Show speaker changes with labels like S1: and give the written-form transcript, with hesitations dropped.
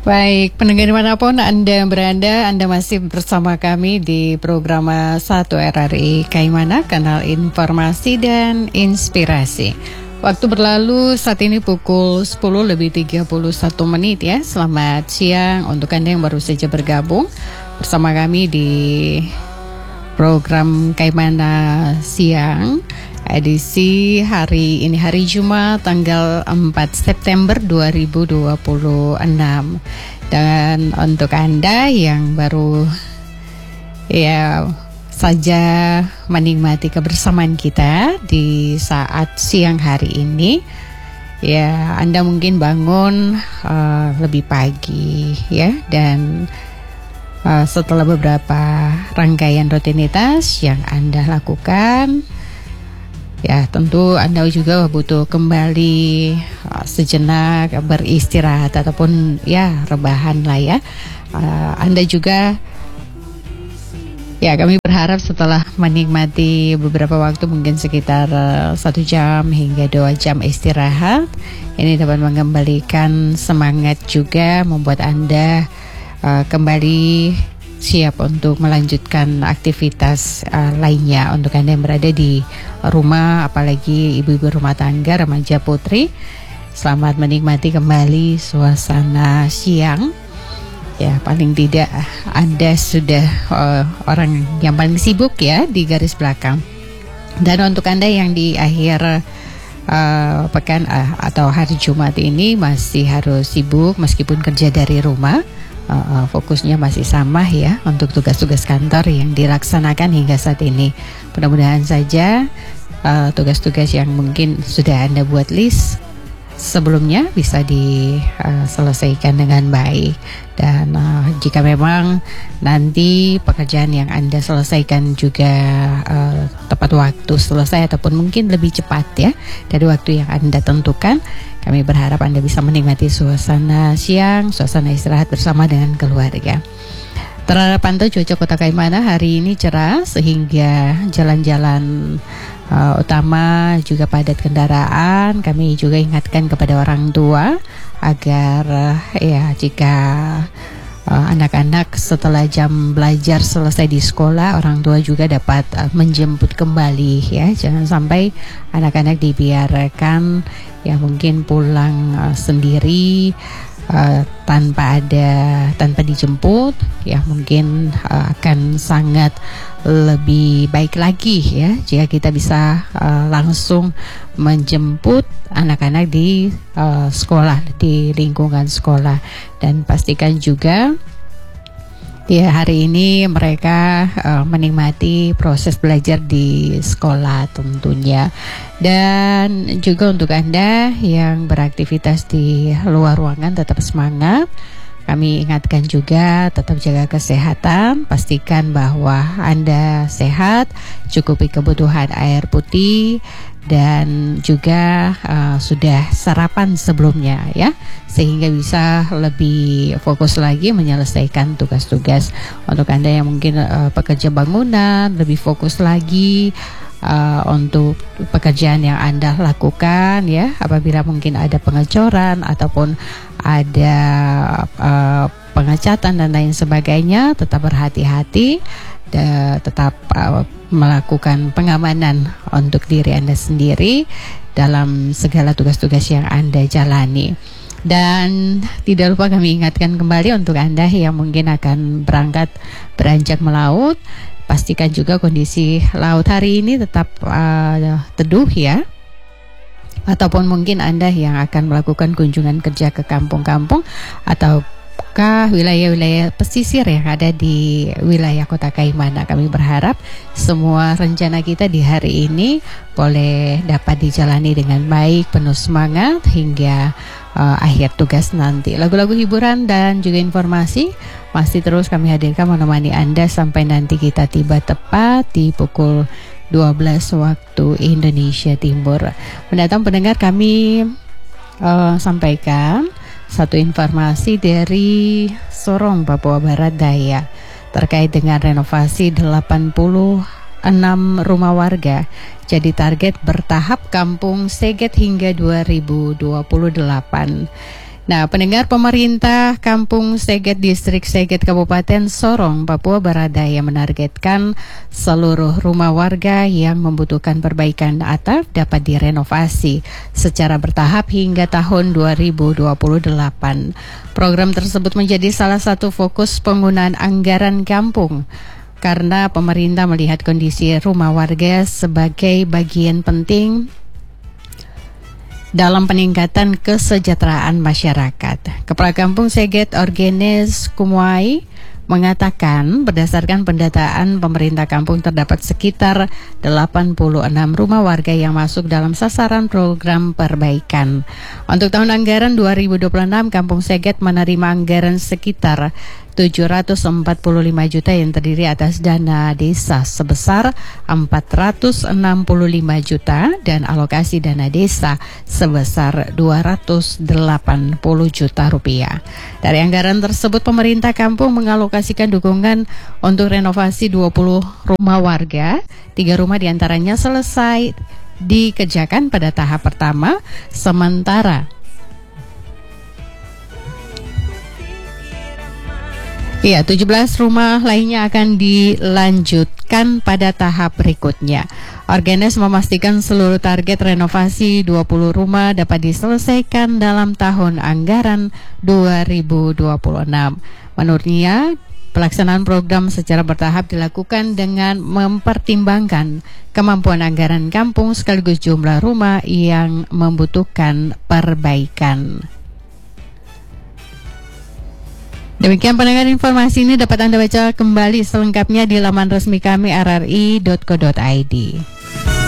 S1: Baik, pendengar dimanapun Anda berada, Anda masih bersama kami di program 1 RRI Kaimana, kanal informasi dan inspirasi. Waktu berlalu saat ini pukul 10:31 ya. Selamat siang untuk Anda yang baru saja bergabung bersama kami di program Kaimana Siang. Edisi hari ini, hari Jumat tanggal 4 September 2026. Dan untuk Anda yang baru saja menikmati kebersamaan kita di saat siang hari ini, Anda mungkin bangun lebih pagi dan setelah beberapa rangkaian rutinitas yang Anda lakukan, tentu Anda juga butuh kembali sejenak beristirahat ataupun rebahan lah ya. Anda juga kami berharap setelah menikmati beberapa waktu, mungkin sekitar 1 jam hingga 2 jam istirahat, ini dapat mengembalikan semangat juga, membuat Anda kembali siap untuk melanjutkan aktivitas lainnya. Untuk Anda yang berada di rumah, apalagi ibu-ibu rumah tangga, remaja putri, selamat menikmati kembali suasana siang. Paling tidak Anda sudah orang yang paling sibuk di garis belakang. Dan untuk Anda yang di akhir pekan atau hari Jumat ini masih harus sibuk meskipun kerja dari rumah, fokusnya masih sama untuk tugas-tugas kantor yang dilaksanakan hingga saat ini. Mudah-mudahan saja tugas-tugas yang mungkin sudah Anda buat list sebelumnya bisa diselesaikan dengan baik. Dan jika memang nanti pekerjaan yang Anda selesaikan juga tepat waktu selesai ataupun mungkin lebih cepat dari waktu yang Anda tentukan, kami berharap Anda bisa menikmati suasana siang, suasana istirahat bersama dengan keluarga. Terhadap pantau cuaca Kota Kaimana hari ini cerah sehingga jalan-jalan utama juga padat kendaraan. Kami juga ingatkan kepada orang tua agar jika anak-anak setelah jam belajar selesai di sekolah, orang tua juga dapat menjemput kembali Jangan sampai anak-anak dibiarkan mungkin pulang sendiri tanpa dijemput, mungkin akan sangat lebih baik lagi jika kita bisa langsung menjemput anak-anak di sekolah, di lingkungan sekolah. Dan pastikan juga hari ini mereka menikmati proses belajar di sekolah tentunya. Dan juga untuk Anda yang beraktivitas di luar ruangan, tetap semangat. Kami ingatkan juga tetap jaga kesehatan, pastikan bahwa Anda sehat, cukupi kebutuhan air putih, dan juga sudah sarapan sebelumnya sehingga bisa lebih fokus lagi menyelesaikan tugas-tugas. Untuk Anda yang mungkin pekerja bangunan, lebih fokus lagi untuk pekerjaan yang Anda lakukan apabila mungkin ada pengecoran ataupun ada pengecatan dan lain sebagainya, tetap berhati-hati dan tetap melakukan pengamanan untuk diri Anda sendiri dalam segala tugas-tugas yang Anda jalani. Dan tidak lupa kami ingatkan kembali untuk Anda yang mungkin akan beranjak melaut, pastikan juga kondisi laut hari ini tetap teduh ataupun mungkin Anda yang akan melakukan kunjungan kerja ke kampung-kampung ataukah wilayah-wilayah pesisir yang ada di wilayah Kota Kaimana. Kami berharap semua rencana kita di hari ini boleh dapat dijalani dengan baik, penuh semangat hingga akhir tugas nanti. Lagu-lagu hiburan dan juga informasi masih terus kami hadirkan menemani Anda sampai nanti kita tiba tepat di pukul 12 waktu Indonesia Timur. Mendatang pendengar, kami sampaikan satu informasi dari Sorong, Papua Barat Daya terkait dengan renovasi 86 rumah warga. Jadi target bertahap Kampung Seget hingga 2028. Nah, pendengar, pemerintah Kampung Seget Distrik Seget Kabupaten Sorong, Papua Barat Daya menargetkan seluruh rumah warga yang membutuhkan perbaikan atap dapat direnovasi secara bertahap hingga tahun 2028. Program tersebut menjadi salah satu fokus penggunaan anggaran kampung karena pemerintah melihat kondisi rumah warga sebagai bagian penting dalam peningkatan kesejahteraan masyarakat. Kepala Kampung Seget Orgenes Kumuai mengatakan berdasarkan pendataan pemerintah kampung terdapat sekitar 86 rumah warga yang masuk dalam sasaran program perbaikan. Untuk tahun anggaran 2026, Kampung Seget menerima anggaran sekitar 745 juta yang terdiri atas dana desa sebesar 465 juta dan alokasi dana desa sebesar 280 juta rupiah. Dari anggaran tersebut, pemerintah kampung mengalokasikan dukungan untuk renovasi 20 rumah warga. 3 rumah diantaranya selesai dikerjakan pada tahap pertama, sementara 17 rumah lainnya akan dilanjutkan pada tahap berikutnya. Orgenes memastikan seluruh target renovasi 20 rumah dapat diselesaikan dalam tahun anggaran 2026. Menurutnya, pelaksanaan program secara bertahap dilakukan dengan mempertimbangkan kemampuan anggaran kampung sekaligus jumlah rumah yang membutuhkan perbaikan. Demikian pendengar, informasi ini dapat Anda baca kembali selengkapnya di laman resmi kami rri.co.id.